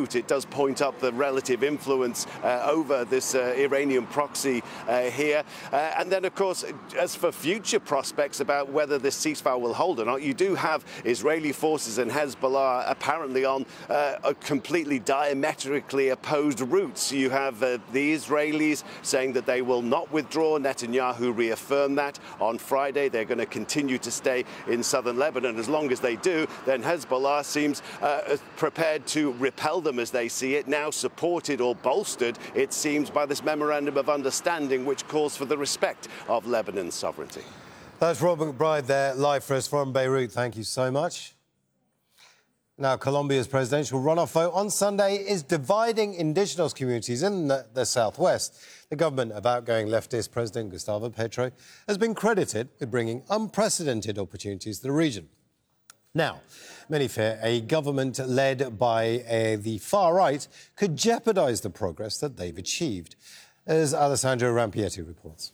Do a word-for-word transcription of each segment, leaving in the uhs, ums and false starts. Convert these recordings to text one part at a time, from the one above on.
Beirut. It does point up the relative influence uh, over this uh, Iranian proxy uh, here. Uh, and then, of course, as for future prospects about whether this ceasefire will hold or not, you do have Israeli forces and Hezbollah apparently on uh, a completely diametrically opposed routes. You have uh, the Israelis saying that they will not withdraw. Netanyahu reaffirmed that on Friday. They're going to continue to stay in southern Lebanon. As long as they do, then Hezbollah seems uh, prepared to repel them as they see it, now supported or bolstered, it seems, by this memorandum of understanding which calls for the respect of Lebanon's sovereignty. That's Rob McBride there, live for us from Beirut. Thank you so much. Now, Colombia's presidential runoff vote on Sunday is dividing indigenous communities in the, the southwest. The government of outgoing leftist President Gustavo Petro has been credited with bringing unprecedented opportunities to the region. Now, many fear a government led by uh, the far right could jeopardise the progress that they've achieved, as Alessandro Rampietti reports.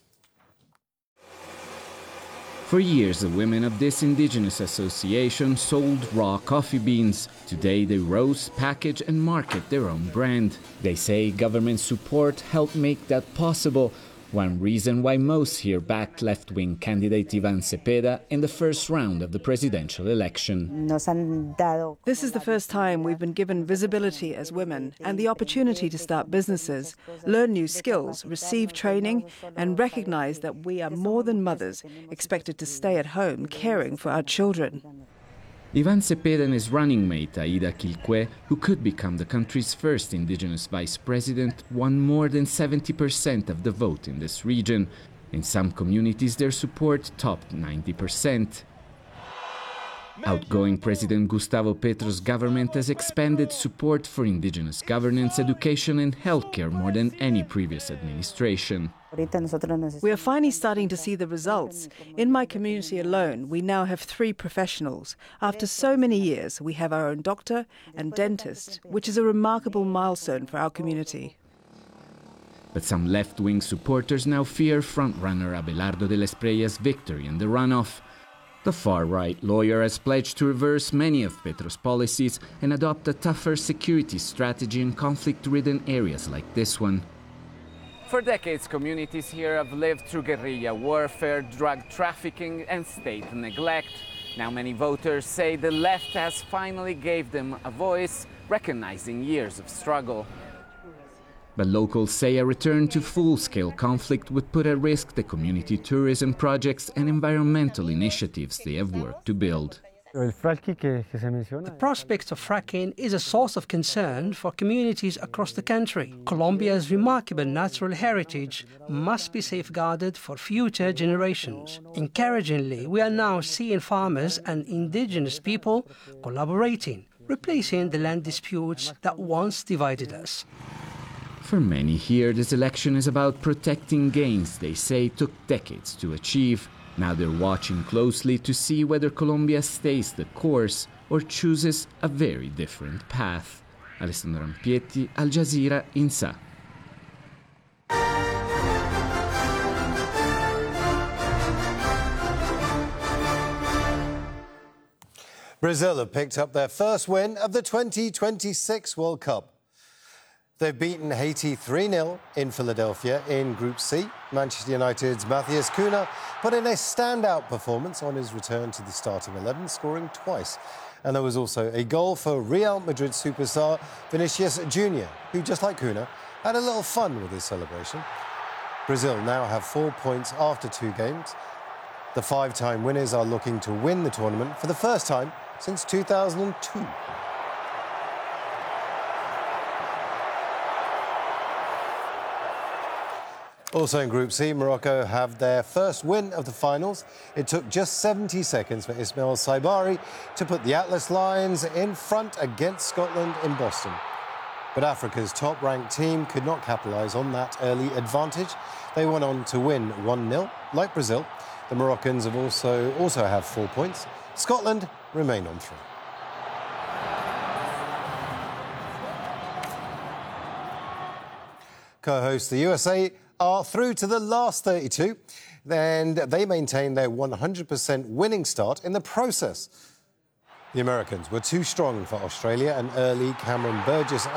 For years, the women of this indigenous association sold raw coffee beans. Today, they roast, package and market their own brand. They say government support helped make that possible. One reason why most here backed left-wing candidate Ivan Cepeda in the first round of the presidential election. This is the first time we've been given visibility as women and the opportunity to start businesses, learn new skills, receive training, and recognize that we are more than mothers, expected to stay at home caring for our children. Ivan Cepeda and his running mate, Aida Quilque, who could become the country's first indigenous vice president, won more than seventy percent of the vote in this region. In some communities, their support topped ninety percent. Outgoing President Gustavo Petro's government has expanded support for indigenous governance, education and healthcare more than any previous administration. We are finally starting to see the results. In my community alone, we now have three professionals. After so many years, we have our own doctor and dentist, which is a remarkable milestone for our community. But some left-wing supporters now fear frontrunner Abelardo de la Esprilla's victory in the runoff. The far-right lawyer has pledged to reverse many of Petro's policies and adopt a tougher security strategy in conflict-ridden areas like this one. For decades, communities here have lived through guerrilla warfare, drug trafficking and state neglect. Now many voters say the left has finally gave them a voice, recognizing years of struggle. But locals say a return to full-scale conflict would put at risk the community tourism projects and environmental initiatives they have worked to build. The prospect of fracking is a source of concern for communities across the country. Colombia's remarkable natural heritage must be safeguarded for future generations. Encouragingly, we are now seeing farmers and indigenous people collaborating, replacing the land disputes that once divided us. For many here, this election is about protecting gains they say took decades to achieve. Now they're watching closely to see whether Colombia stays the course or chooses a very different path. Alessandro Rampietti, Al Jazeera, Insa. Brazil have picked up their first win of the twenty twenty-six World Cup. They've beaten Haiti three nil in Philadelphia in Group C. Manchester United's Matheus Cunha put in a standout performance on his return to the starting eleven, scoring twice. And there was also a goal for Real Madrid superstar Vinicius Junior, who, just like Cunha, had a little fun with his celebration. Brazil now have four points after two games. The five-time winners are looking to win the tournament for the first time since two thousand two. Also in Group C, Morocco have their first win of the finals. It took just seventy seconds for Ismail Saibari to put the Atlas Lions in front against Scotland in Boston. But Africa's top-ranked team could not capitalise on that early advantage. They went on to win one nil. Like Brazil, the Moroccans have also, also have four points. Scotland remain on three. Co-hosts the U S A are through to the last thirty-two, and they maintain their one hundred percent winning start in the process. The Americans were too strong for Australia, and early Cameron Burgess